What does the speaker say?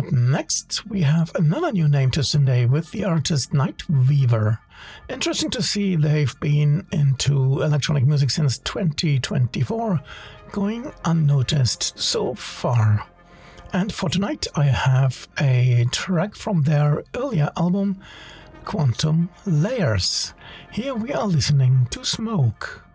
Up next, we have another new name to Sunday with the artist Night Weaver. Interesting to see they've been into electronic music since 2024, going unnoticed so far. And for tonight, I have a track from their earlier album, Quantum Layers. Here we are listening to Smoke.